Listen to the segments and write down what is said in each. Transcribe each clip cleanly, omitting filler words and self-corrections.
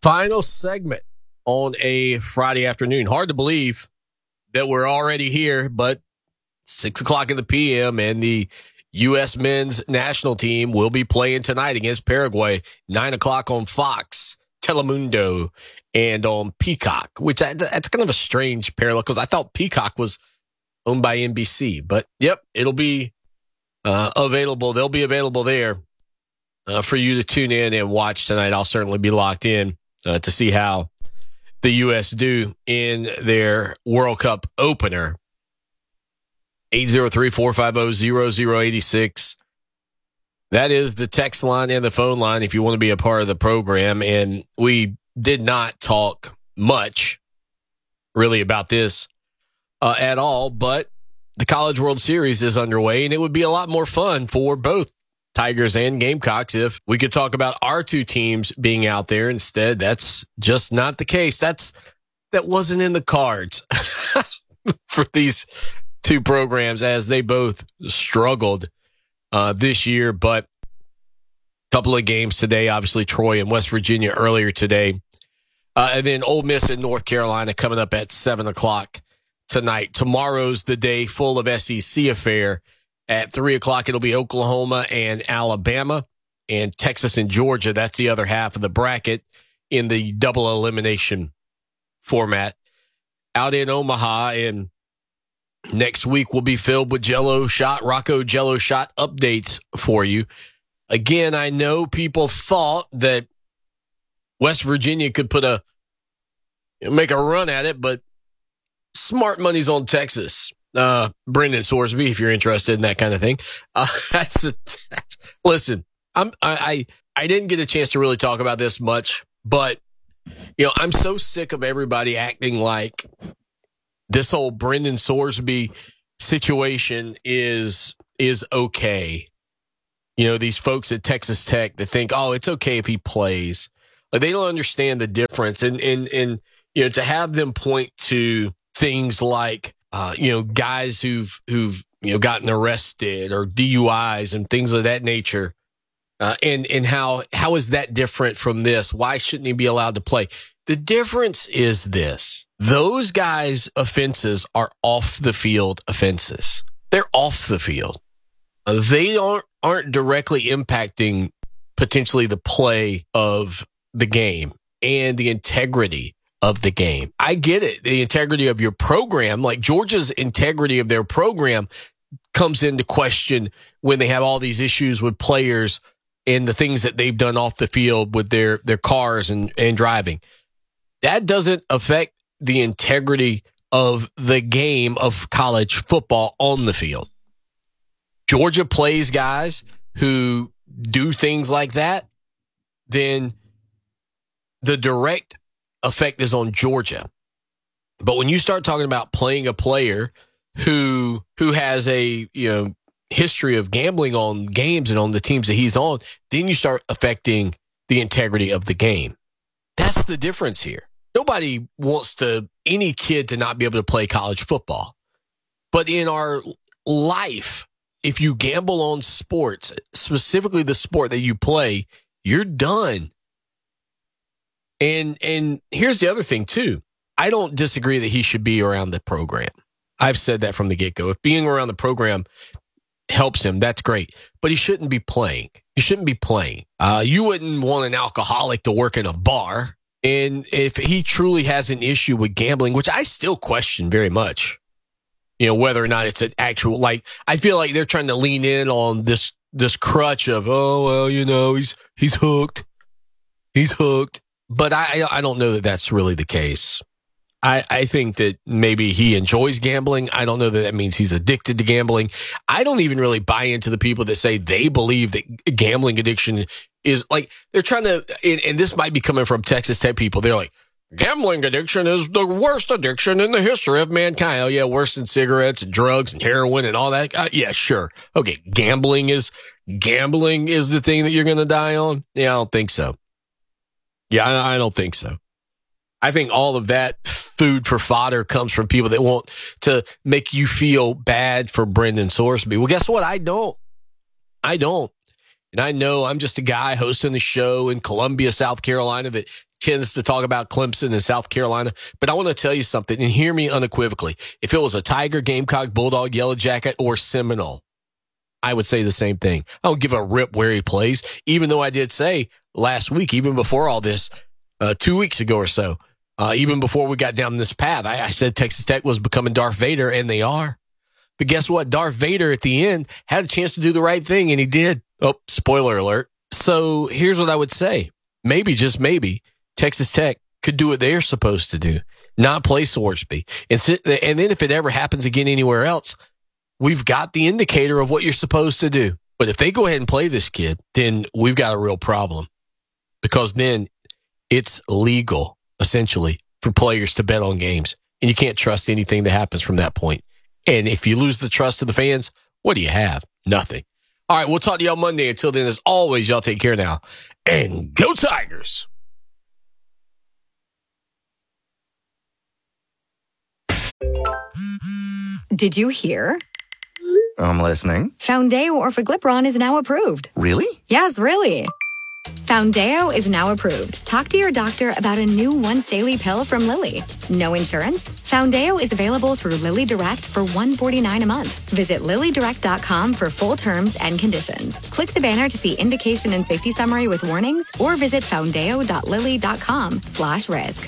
Final segment on a Friday afternoon. Hard to believe that we're already here, but 6 o'clock in the PM and the U.S. men's national team will be playing tonight against Paraguay, 9 o'clock on Fox, Telemundo, and on Peacock, which that's kind of a strange parallel because I thought Peacock was owned by NBC. But, yep, it'll be available. They'll be available there for you to tune in and watch tonight. I'll certainly be locked in to see how the U.S. do in their World Cup opener. 803-450-0086. That is the text line and the phone line if you want to be a part of the program. And we did not talk much really about this at all, but the College World Series is underway, and it would be a lot more fun for both Tigers and Gamecocks if we could talk about our two teams being out there instead. That's just not the case. That wasn't in the cards for these two programs as they both struggled this year. But a couple of games today, obviously Troy and West Virginia earlier today. And then Ole Miss and North Carolina coming up at 7 o'clock tonight. Tomorrow's the day full of SEC affair. At 3 o'clock, it'll be Oklahoma and Alabama, and Texas and Georgia. That's the other half of the bracket in the double elimination format out in Omaha. And next week will be filled with Rocco Jello Shot updates for you. Again, I know people thought that West Virginia could make a run at it, but smart money's on Texas. Brendan Sorsby, if you're interested in that kind of thing. Listen, I didn't get a chance to really talk about this much, but I'm so sick of everybody acting like this whole Brendan Sorsby situation is okay. These folks at Texas Tech that think, oh, it's okay if he plays. Like, they don't understand the difference. And to have them point to things like, guys who've gotten arrested or DUIs and things of that nature. And how is that different from this? Why shouldn't he be allowed to play? The difference is this. Those guys' offenses are off the field offenses. They're off the field. They aren't directly impacting potentially the play of the game and the integrity of the game. I get it. The integrity of your program, like Georgia's integrity of their program, comes into question when they have all these issues with players and the things that they've done off the field with their cars and driving. That doesn't affect the integrity of the game of college football on the field. Georgia plays guys who do things like that, then the direct effect is on Georgia. But when you start talking about playing a player who has a history of gambling on games and on the teams that he's on, then you start affecting the integrity of the game. That's the difference here. Nobody wants any kid to not be able to play college football. But in our life, if you gamble on sports, specifically the sport that you play, you're done. And here's the other thing, too. I don't disagree that he should be around the program. I've said that from the get-go. If being around the program helps him, that's great. But he shouldn't be playing. He shouldn't be playing. You wouldn't want an alcoholic to work in a bar. And if he truly has an issue with gambling, which I still question very much, whether or not it's an actual, I feel like they're trying to lean in on this crutch of, he's hooked. He's hooked. But I don't know that that's really the case. I think that maybe he enjoys gambling. I don't know that means he's addicted to gambling. I don't even really buy into the people that say they believe that gambling addiction is they're trying to, and this might be coming from Texas Tech people. They're like, gambling addiction is the worst addiction in the history of mankind. Oh, yeah, worse than cigarettes and drugs and heroin and all that. Yeah, sure. Okay, gambling is the thing that you're going to die on? Yeah, I don't think so. Yeah, I don't think so. I think all of that food for fodder comes from people that want to make you feel bad for Brendan Sorsby. Well, guess what? I don't. And I know I'm just a guy hosting the show in Columbia, South Carolina that tends to talk about Clemson and South Carolina, but I want to tell you something, and hear me unequivocally. If it was a Tiger, Gamecock, Bulldog, Yellow Jacket, or Seminole, I would say the same thing. I don't give a rip where he plays, even though I did say last week, even before all this, 2 weeks ago or so, even before we got down this path, I said Texas Tech was becoming Darth Vader, and they are. But guess what? Darth Vader at the end had a chance to do the right thing, and he did. Oh, spoiler alert. So here's what I would say. Maybe, just maybe, Texas Tech could do what they're supposed to do, not play Sorsby. And then if it ever happens again anywhere else, we've got the indicator of what you're supposed to do. But if they go ahead and play this kid, then we've got a real problem, because then it's legal, essentially, for players to bet on games. And you can't trust anything that happens from that point. And if you lose the trust of the fans, what do you have? Nothing. All right, we'll talk to y'all Monday. Until then, as always, y'all take care now. And go Tigers! Did you hear? I'm listening. Foundeo Orforglipron is now approved. Really? Yes, really. Foundeo is now approved. Talk to your doctor about a new once-daily pill from Lilly. No insurance? Foundeo is available through Lilly Direct for $149 a month. Visit LillyDirect.com for full terms and conditions. Click the banner to see indication and safety summary with warnings, or visit foundeo.lilly.com/risk.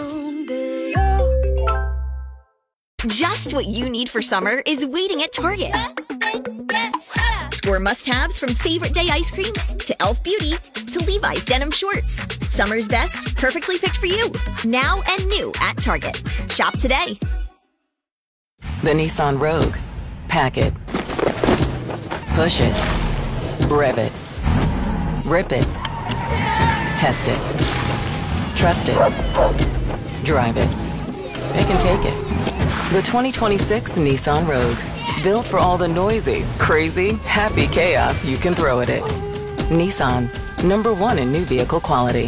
Just what you need for summer is waiting at Target. Score must-haves from Favorite Day ice cream to Elf Beauty to Levi's denim shorts. Summer's best, perfectly picked for you. Now and new at Target. Shop today. The Nissan Rogue. Pack it. Push it. Rev it. Rip it. Test it. Trust it. Drive it. It can take it. The 2026 Nissan Rogue. Built for all the noisy, crazy, happy chaos you can throw at it. Nissan. #1 in new vehicle quality.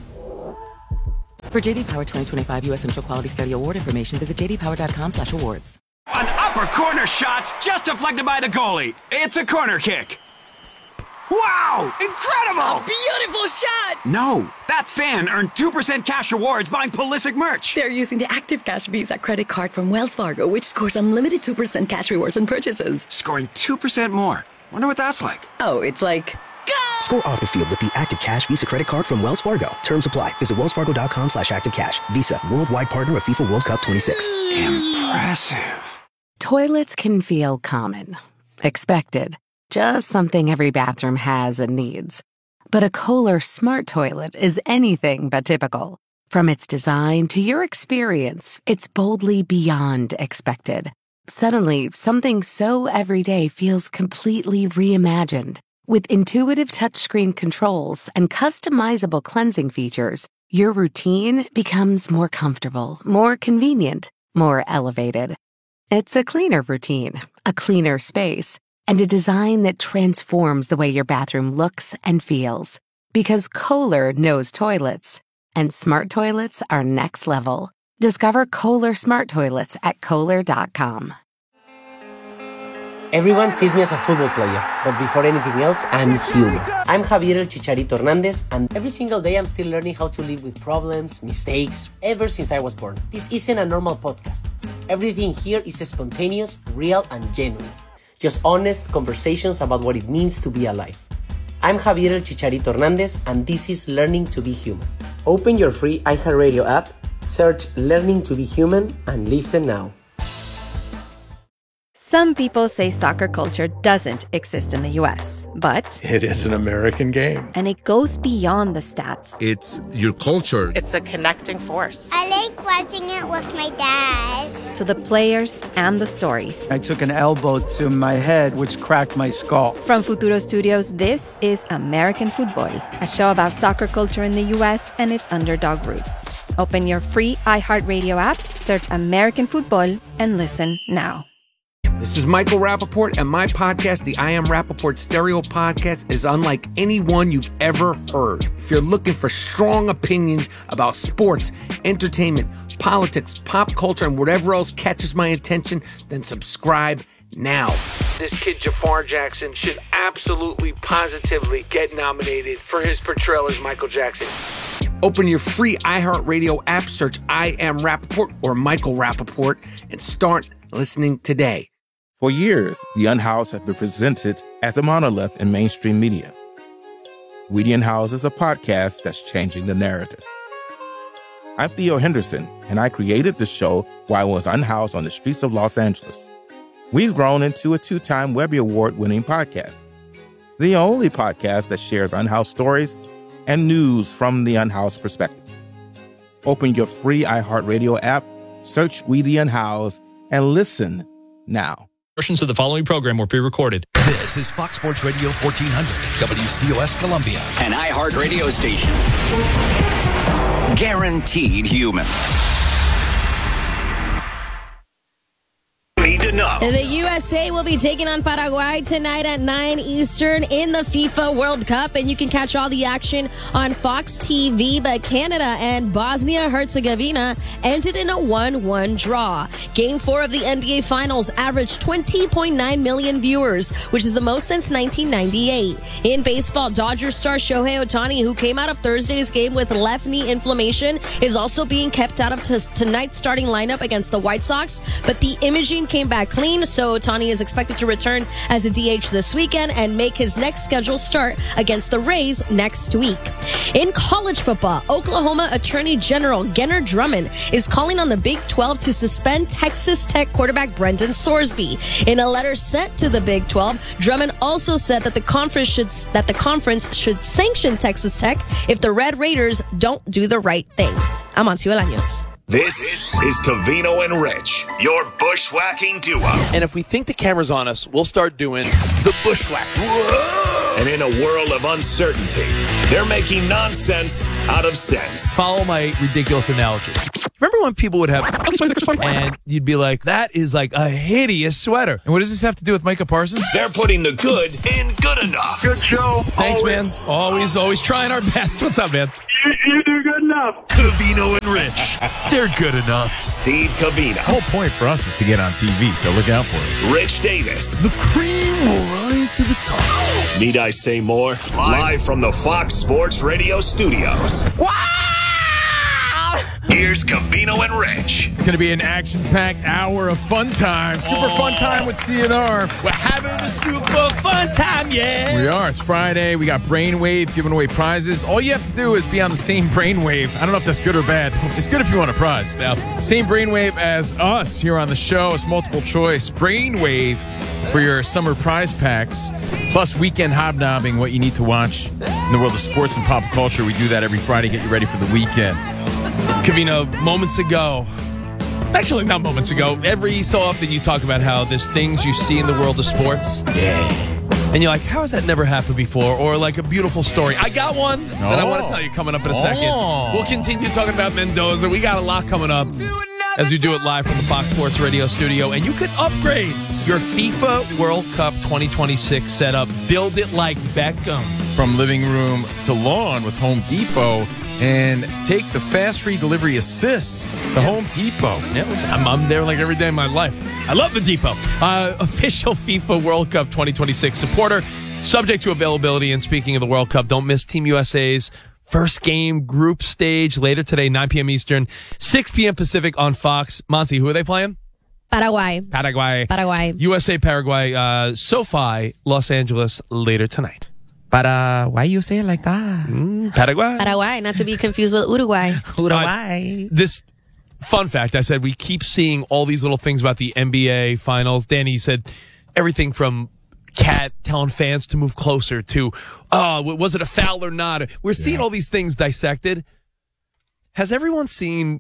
For JD Power 2025 U.S. Central Quality Study Award information, visit jdpower.com/awards. An upper corner shot's just deflected by the goalie. It's a corner kick. Wow! Incredible! Beautiful shot! No, that fan earned 2% cash rewards buying Pulisic merch. They're using the Active Cash Visa credit card from Wells Fargo, which scores unlimited 2% cash rewards on purchases. Scoring 2% more. Wonder what that's like. Oh, it's like... Go! Score off the field with the Active Cash Visa credit card from Wells Fargo. Terms apply. Visit wellsfargo.com/activecash. Visa, worldwide partner of FIFA World Cup 26. Impressive. Toilets can feel common, expected, just something every bathroom has and needs. But a Kohler smart toilet is anything but typical. From its design to your experience, it's boldly beyond expected. Suddenly, something so everyday feels completely reimagined. With intuitive touchscreen controls and customizable cleansing features, your routine becomes more comfortable, more convenient, more elevated. It's a cleaner routine, a cleaner space, and a design that transforms the way your bathroom looks and feels. Because Kohler knows toilets, and smart toilets are next level. Discover Kohler smart toilets at Kohler.com. Everyone sees me as a football player, but before anything else, I'm human. I'm Javier El Chicharito Hernandez, and every single day I'm still learning how to live with problems, mistakes, ever since I was born. This isn't a normal podcast. Everything here is spontaneous, real, and genuine. Just honest conversations about what it means to be alive. I'm Javier El Chicharito Hernandez, and this is Learning to be Human. Open your free iHeartRadio app, search Learning to be Human, and listen now. Some people say soccer culture doesn't exist in the U.S., but it is an American game. And it goes beyond the stats. It's your culture. It's a connecting force. I like watching it with my dad. To the players and the stories. I took an elbow to my head, which cracked my skull. From Futuro Studios, this is American Football, a show about soccer culture in the U.S. and its underdog roots. Open your free iHeartRadio app, search American Football, and listen now. This is Michael Rappaport, and my podcast, the I Am Rappaport Stereo Podcast, is unlike any one you've ever heard. If you're looking for strong opinions about sports, entertainment, politics, pop culture, and whatever else catches my attention, then subscribe now. This kid, Jafar Jackson, should absolutely, positively get nominated for his portrayal as Michael Jackson. Open your free iHeartRadio app, search I Am Rappaport or Michael Rappaport, and start listening today. For years, The Unhoused has been presented as a monolith in mainstream media. We the Unhoused is a podcast that's changing the narrative. I'm Theo Henderson, and I created the show while I was unhoused on the streets of Los Angeles. We've grown into a 2-time Webby Award-winning podcast, the only podcast that shares unhoused stories and news from the unhoused perspective. Open your free iHeartRadio app, search We the Unhoused, and listen now. Portions of the following program were pre-recorded. This is Fox Sports Radio 1400, WCOS Columbia. An iHeart radio station. Guaranteed human. The USA will be taking on Paraguay tonight at 9 Eastern in the FIFA World Cup, and you can catch all the action on Fox TV. But Canada and Bosnia-Herzegovina ended in a 1-1 draw. Game 4 of the NBA Finals averaged 20.9 million viewers, which is the most since 1998. In baseball, Dodgers star Shohei Ohtani, who came out of Thursday's game with left knee inflammation, is also being kept out of tonight's starting lineup against the White Sox, but the imaging came back clean, so Ohtani is expected to return as a DH this weekend and make his next scheduled start against the Rays next week. In college football, Oklahoma Attorney General Gunnar Drummond is calling on the Big 12 to suspend Texas Tech quarterback Brendan Sorsby. In a letter sent to the Big 12, Drummond also said that the conference should sanction Texas Tech if the Red Raiders don't do the right thing. I'm Amancio Bolaños. This is Covino and Rich, your bushwhacking duo. And if we think the camera's on us, we'll start doing the bushwhack. Whoa! And in a world of uncertainty, they're making nonsense out of sense. Follow my ridiculous analogy. Remember when people would have, and you'd be like, that is like a hideous sweater. And what does this have to do with Micah Parsons? They're putting the good in good enough. Good show. Thanks, man. Always trying our best. What's up, man? You do good enough. Covino and Rich. They're good enough. Steve Covino. The whole point for us is to get on TV, so look out for us. Rich Davis. The cream will rise to the top. Need I say more? Live from the Fox Sports Radio studios. Wow! Here's Covino and Rich. It's going to be an action-packed hour of fun time. Super fun time with CNR. We're having a super fun time, yeah. We are. It's Friday. We got Brainwave giving away prizes. All you have to do is be on the same Brainwave. I don't know if that's good or bad. It's good if you want a prize. Now, same Brainwave as us here on the show. It's multiple choice. Brainwave for your summer prize packs. Plus weekend hobnobbing, what you need to watch in the world of sports and pop culture. We do that every Friday. Get you ready for the weekend. Covino, moments ago, actually not moments ago, every so often you talk about how there's things you see in the world of sports. Yeah. And you're like, how has that never happened before? Or like a beautiful story. I got one that I want to tell you coming up in a second. We'll continue talking about Mendoza. We got a lot coming up as we do it live from the Fox Sports Radio studio. And you can upgrade your FIFA World Cup 2026 setup. Build it like Beckham. From living room to lawn with Home Depot. And take the fast free delivery assist, the Home Depot. Yeah, I'm there like every day of my life. I love the Depot. Official FIFA World Cup 2026 supporter, subject to availability. And speaking of the World Cup, don't miss Team USA's first game group stage later today, 9 p.m. Eastern, 6 p.m. Pacific on Fox. Monty, who are they playing? Paraguay. USA, Paraguay, SoFi, Los Angeles later tonight. Why you say it like that? Paraguay, not to be confused with Uruguay. This fun fact, I said we keep seeing all these little things about the NBA Finals. Danny, you said everything from Cat telling fans to move closer to, was it a foul or not? We're seeing all these things dissected. Has everyone seen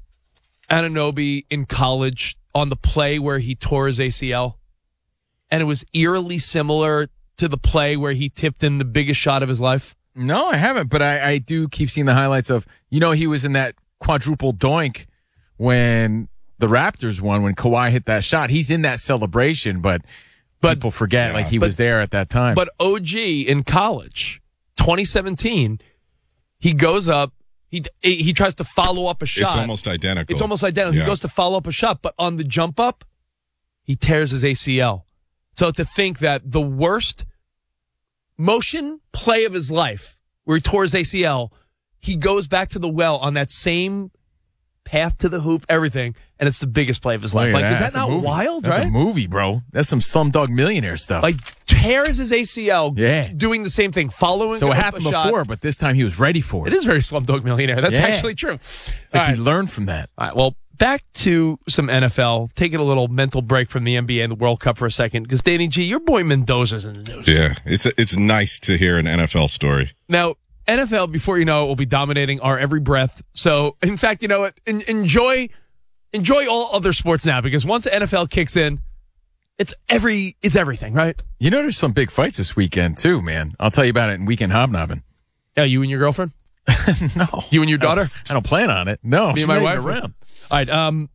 Anunoby in college on the play where he tore his ACL? And it was eerily similar to the play where he tipped in the biggest shot of his life? No, I haven't, but I do keep seeing the highlights of, he was in that quadruple doink when the Raptors won, when Kawhi hit that shot. He's in that celebration, but people forget he was there at that time. But OG in college, 2017, he goes up, he tries to follow up a shot. It's almost identical. Yeah. He goes to follow up a shot, but on the jump up, he tears his ACL. So to think that the worst motion play of his life, where he tore his ACL, he goes back to the well on that same path to the hoop, everything, and it's the biggest play of his life. Like, is that not wild, right? That's a movie, bro. That's some Slumdog Millionaire stuff. Like, tears his ACL doing the same thing, following So it up happened a shot. before, but this time he was ready for it. It is very Slumdog Millionaire. That's actually true. It's like he learned from that. All right, well, back to some NFL. Taking a little mental break from the NBA and the World Cup for a second, because Danny G, your boy Mendoza's in the news. Yeah, it's nice to hear an NFL story. Now, NFL, before you know it, will be dominating our every breath. So, in fact, you know what? Enjoy all other sports now, because once the NFL kicks in, it's everything, right? You know, there's some big fights this weekend too, man. I'll tell you about it in Weekend Hobnobbing. Yeah, you and your girlfriend? No, you and your daughter? I don't plan on it. No, me and my wife around. All right,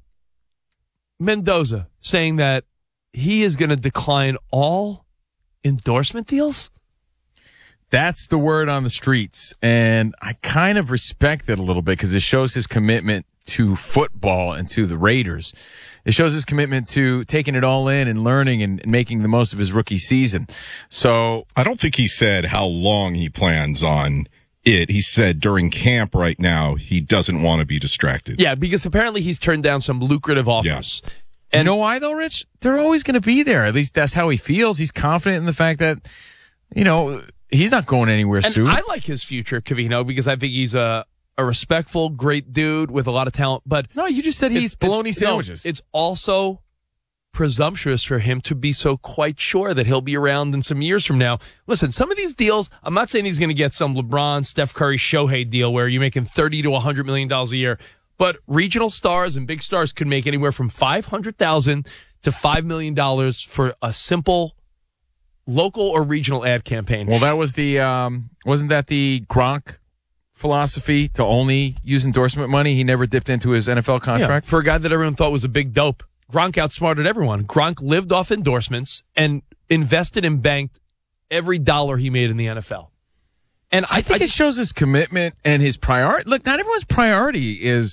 Mendoza saying that he is going to decline all endorsement deals. That's the word on the streets, and I kind of respect it a little bit because it shows his commitment to football and to the Raiders. It shows his commitment to taking it all in and learning and making the most of his rookie season. So I don't think he said how long he plans on it. He said during camp right now he doesn't want to be distracted. Yeah, because apparently he's turned down some lucrative offers. Yeah. And you know why, though, Rich? They're always going to be there. At least that's how he feels. He's confident in the fact that, you know, he's not going anywhere soon. I like his future, Covino, because I think he's a respectful, great dude with a lot of talent. But no, you just said he's bologna sandwiches. No, it's also presumptuous for him to be so quite sure that he'll be around in some years from now. Listen, some of these deals, I'm not saying he's going to get some LeBron, Steph Curry, Shohei deal where you're making $30 to $100 million a year. But regional stars and big stars could make anywhere from $500,000 to $5 million for a simple local or regional ad campaign. Well, that was wasn't that the Gronk philosophy to only use endorsement money? He never dipped into his NFL contract. Yeah, for a guy that everyone thought was a big dope. Gronk outsmarted everyone. Gronk lived off endorsements and invested and banked every dollar he made in the NFL. And I think it shows his commitment and his priority. Look, not everyone's priority is